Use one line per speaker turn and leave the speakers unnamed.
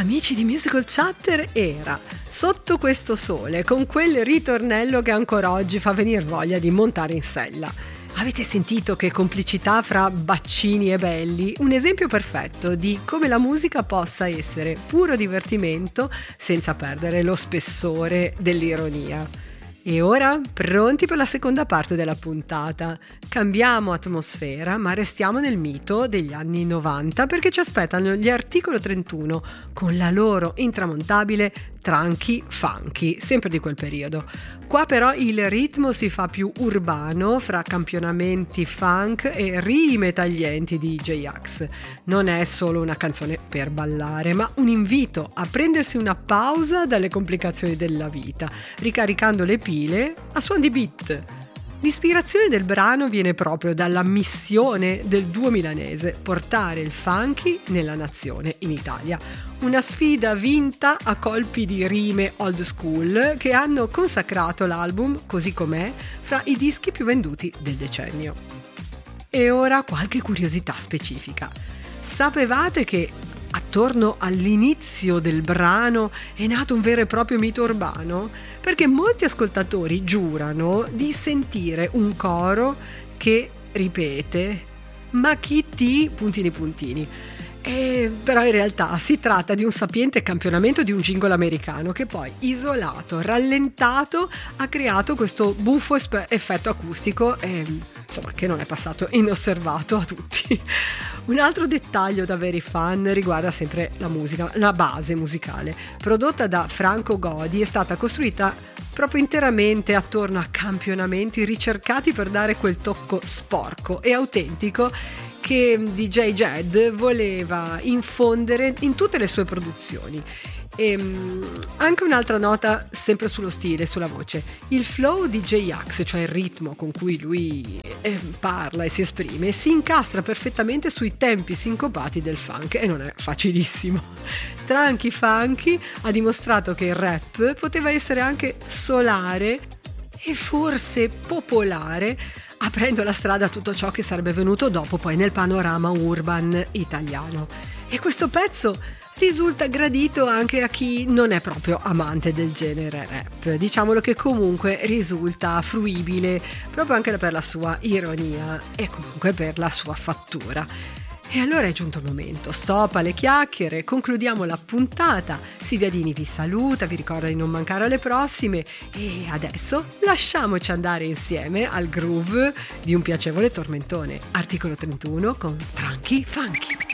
amici di Musical Chatter era Sotto questo sole, con quel ritornello che ancora oggi fa venire voglia di montare in sella. Avete sentito che complicità fra Baccini e Belli? Un esempio perfetto di come la musica possa essere puro divertimento senza perdere lo spessore dell'ironia. E ora pronti per la seconda parte della puntata. Cambiamo atmosfera, ma restiamo nel mito degli anni 90 perché ci aspettano gli Articolo 31 con la loro intramontabile Tranchi Funky, sempre di quel periodo. Qua però il ritmo si fa più urbano fra campionamenti funk e rime taglienti di J-Ax. Non è solo una canzone per ballare, ma un invito a prendersi una pausa dalle complicazioni della vita, ricaricando le pile a suon di beat. L'ispirazione del brano viene proprio dalla missione del duo milanese, portare il funky nella nazione in Italia. Una sfida vinta a colpi di rime old school che hanno consacrato l'album, così com'è, fra i dischi più venduti del decennio. E ora qualche curiosità specifica. Sapevate che attorno all'inizio del brano è nato un vero e proprio mito urbano? Perché molti ascoltatori giurano di sentire un coro che ripete "ma chi ti... puntini puntini". Però in realtà si tratta di un sapiente campionamento di un jingle americano che poi, isolato, rallentato, ha creato questo buffo effetto acustico che non è passato inosservato a tutti. Un altro dettaglio da veri fan riguarda sempre la musica, la base musicale. Prodotta da Franco Godi, è stata costruita proprio interamente attorno a campionamenti ricercati per dare quel tocco sporco e autentico che DJ Jed voleva infondere in tutte le sue produzioni. E anche un'altra nota sempre sullo stile, sulla voce. Il flow di J-Ax, cioè il ritmo con cui lui parla e si esprime, si incastra perfettamente sui tempi sincopati del funk e non è facilissimo. Tranchi Funky ha dimostrato che il rap poteva essere anche solare e forse popolare, aprendo la strada a tutto ciò che sarebbe venuto dopo poi nel panorama urban italiano. E questo pezzo risulta gradito anche a chi non è proprio amante del genere rap. Diciamolo che comunque risulta fruibile proprio anche per la sua ironia e comunque per la sua fattura. E allora è giunto il momento, stop alle chiacchiere, concludiamo la puntata. Silvia Dini vi saluta, vi ricorda di non mancare alle prossime e adesso lasciamoci andare insieme al groove di un piacevole tormentone. Articolo 31 con Tranchi Funky.